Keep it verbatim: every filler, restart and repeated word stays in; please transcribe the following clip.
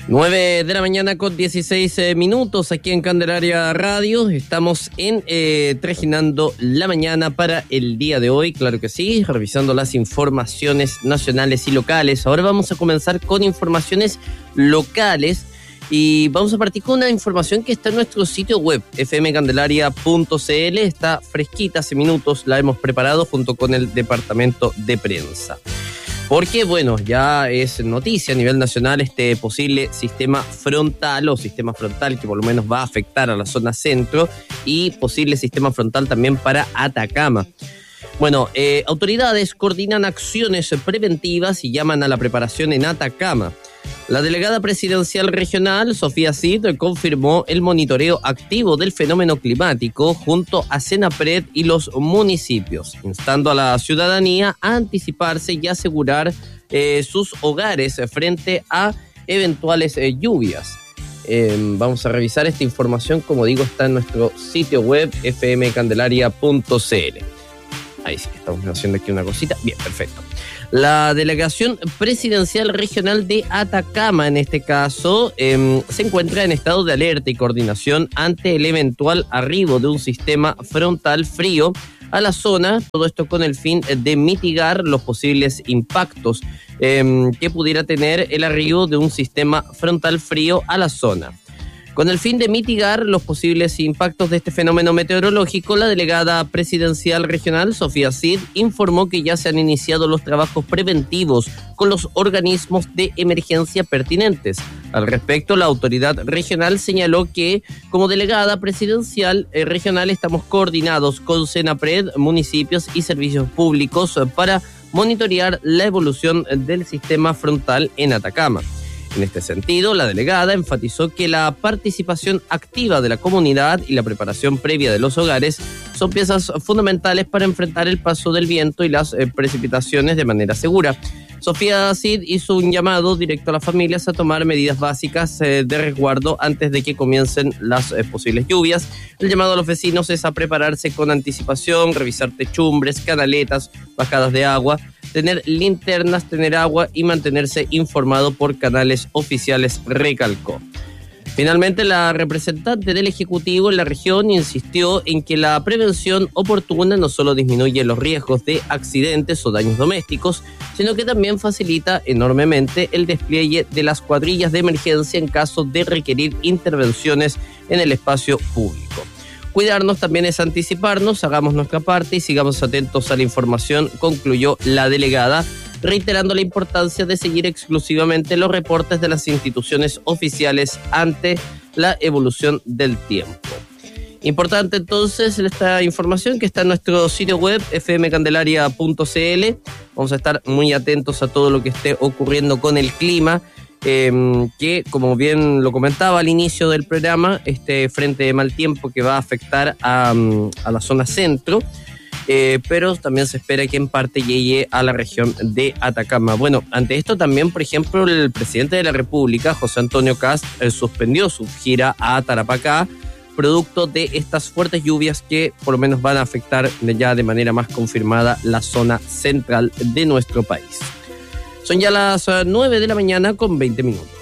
nueve de la mañana con dieciséis eh, minutos aquí en Candelaria Radio. Estamos en eh, Trajinando la Mañana para el día de hoy, claro que sí, revisando las informaciones nacionales y locales. Ahora vamos a comenzar con informaciones locales y vamos a partir con una información que está en nuestro sitio web, f m candelaria punto c l. Está fresquita, hace minutos la hemos preparado junto con el departamento de prensa. Porque, bueno, ya es noticia a nivel nacional este posible sistema frontal o sistema frontal que por lo menos va a afectar a la zona centro y posible sistema frontal también para Atacama. Bueno, eh, autoridades coordinan acciones preventivas y llaman a la preparación en Atacama. La delegada presidencial regional, Sofía Cid, confirmó el monitoreo activo del fenómeno climático junto a Senapred y los municipios, instando a la ciudadanía a anticiparse y asegurar eh, sus hogares frente a eventuales eh, lluvias. Eh, vamos a revisar esta información, como digo, está en nuestro sitio web f m candelaria punto c l. Ahí sí, estamos haciendo aquí una cosita. Bien, perfecto. La delegación presidencial regional de Atacama, en este caso, eh, se encuentra en estado de alerta y coordinación ante el eventual arribo de un sistema frontal frío a la zona, todo esto con el fin de mitigar los posibles impactos eh, que pudiera tener el arribo de un sistema frontal frío a la zona. Con el fin de mitigar los posibles impactos de este fenómeno meteorológico, la delegada presidencial regional, Sofía Cid, informó que ya se han iniciado los trabajos preventivos con los organismos de emergencia pertinentes. Al respecto, la autoridad regional señaló que, como delegada presidencial eh, regional, estamos coordinados con Senapred, municipios y servicios públicos para monitorear la evolución del sistema frontal en Atacama. En este sentido, la delegada enfatizó que la participación activa de la comunidad y la preparación previa de los hogares son piezas fundamentales para enfrentar el paso del viento y las eh, precipitaciones de manera segura. Sofía Cid hizo un llamado directo a las familias a tomar medidas básicas eh, de resguardo antes de que comiencen las eh, posibles lluvias. El llamado a los vecinos es a prepararse con anticipación, revisar techumbres, canaletas, bajadas de agua, tener linternas, tener agua y mantenerse informado por canales oficiales, recalcó. Finalmente, la representante del Ejecutivo en la región insistió en que la prevención oportuna no solo disminuye los riesgos de accidentes o daños domésticos, sino que también facilita enormemente el despliegue de las cuadrillas de emergencia en caso de requerir intervenciones en el espacio público. Cuidarnos también es anticiparnos, hagamos nuestra parte y sigamos atentos a la información, concluyó la delegada, reiterando la importancia de seguir exclusivamente los reportes de las instituciones oficiales ante la evolución del tiempo. Importante entonces esta información que está en nuestro sitio web f m candelaria punto c l. Vamos a estar muy atentos a todo lo que esté ocurriendo con el clima. Eh, que, como bien lo comentaba al inicio del programa, este frente de mal tiempo que va a afectar a, a la zona centro, eh, pero también se espera que en parte llegue a la región de Atacama. Bueno, ante esto también, por ejemplo, el presidente de la República, José Antonio Kast, eh, suspendió su gira a Tarapacá, producto de estas fuertes lluvias que por lo menos van a afectar ya de manera más confirmada la zona central de nuestro país. Son ya las nueve de la mañana con veinte minutos.